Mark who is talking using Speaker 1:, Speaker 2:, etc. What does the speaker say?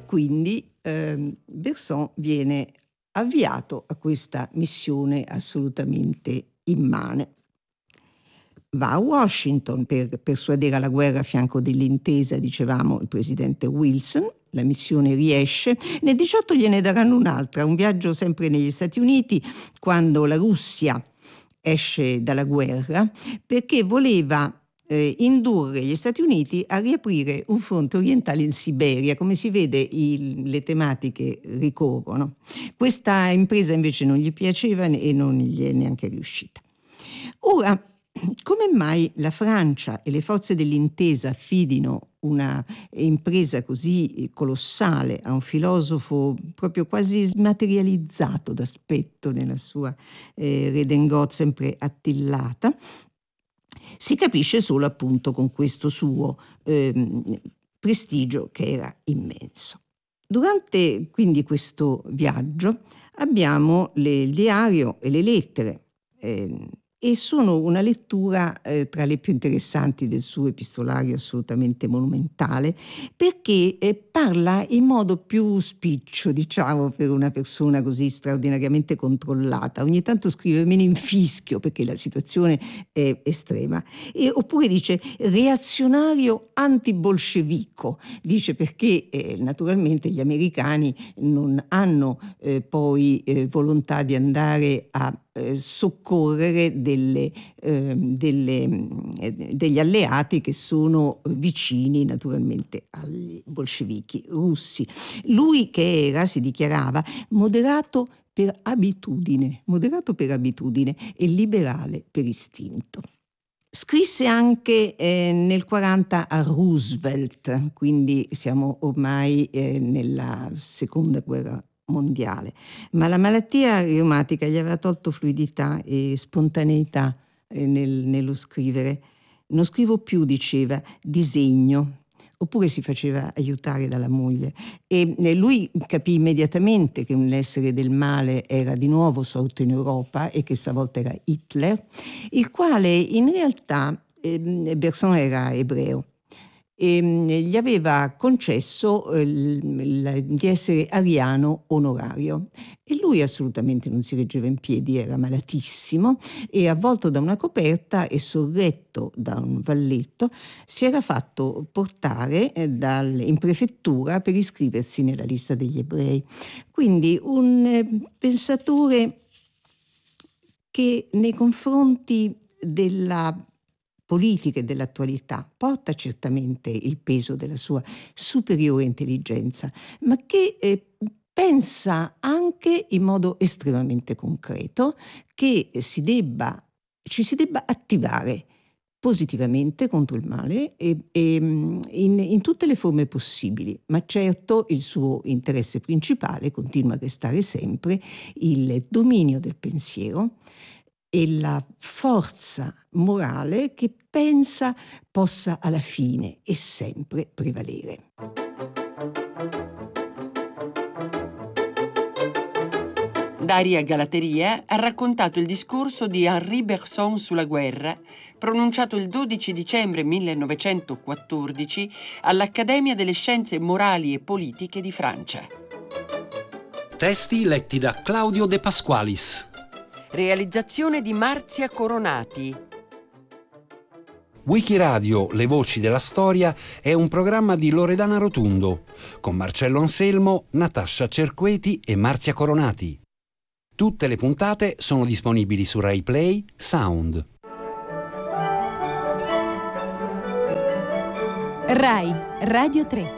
Speaker 1: quindi Besson viene avviato a questa missione assolutamente immane. Va a Washington per persuadere alla guerra a fianco dell'intesa, dicevamo, il presidente Wilson. La missione riesce. Nel 18 gliene daranno un'altra, un viaggio sempre negli Stati Uniti, quando la Russia esce dalla guerra, perché voleva indurre gli Stati Uniti a riaprire un fronte orientale in Siberia. Come si vede, le tematiche ricorrono. Questa impresa invece non gli piaceva e non gli è neanche riuscita. Ora, come mai la Francia e le forze dell'intesa affidino una impresa così colossale a un filosofo proprio quasi smaterializzato d'aspetto nella sua redingote sempre attillata? Si capisce solo appunto con questo suo prestigio che era immenso. Durante quindi questo viaggio abbiamo il diario e le lettere e sono una lettura tra le più interessanti del suo epistolario assolutamente monumentale, perché parla in modo più spiccio, diciamo, per una persona così straordinariamente controllata. Ogni tanto scrive "me ne infischio" perché la situazione è estrema, oppure dice reazionario antibolscevico, dice perché naturalmente gli americani non hanno poi volontà di andare a soccorrere degli alleati che sono vicini naturalmente agli bolscevichi russi. Lui, che era, si dichiarava, moderato per abitudine e liberale per istinto. Scrisse anche nel 40 a Roosevelt, quindi siamo ormai nella seconda guerra mondiale, ma la malattia reumatica gli aveva tolto fluidità e spontaneità nello scrivere. Non scrivo più, diceva, disegno. Oppure si faceva aiutare dalla moglie e lui capì immediatamente che un essere del male era di nuovo sorto in Europa e che stavolta era Hitler, il quale in realtà Besson era ebreo e gli aveva concesso di essere ariano onorario, e lui assolutamente non si reggeva in piedi, era malatissimo e, avvolto da una coperta e sorretto da un valletto, si era fatto portare in prefettura per iscriversi nella lista degli ebrei. Quindi un pensatore che nei confronti della politica e dell'attualità porta certamente il peso della sua superiore intelligenza, ma che pensa anche in modo estremamente concreto che ci si debba attivare positivamente contro il male in tutte le forme possibili, ma certo il suo interesse principale continua a restare sempre il dominio del pensiero e la forza morale che pensa possa alla fine e sempre prevalere.
Speaker 2: Daria Galateria ha raccontato il discorso di Henri Bergson sulla guerra, pronunciato il 12 dicembre 1914 all'Accademia delle Scienze Morali e Politiche di Francia.
Speaker 3: Testi letti da Claudio De Pasqualis.
Speaker 2: Realizzazione di Marzia Coronati.
Speaker 3: Wikiradio Le Voci della Storia è un programma di Loredana Rotundo, con Marcello Anselmo, Natascia Cerqueti e Marzia Coronati. Tutte le puntate sono disponibili su Rai Play Sound.
Speaker 4: Rai Radio 3.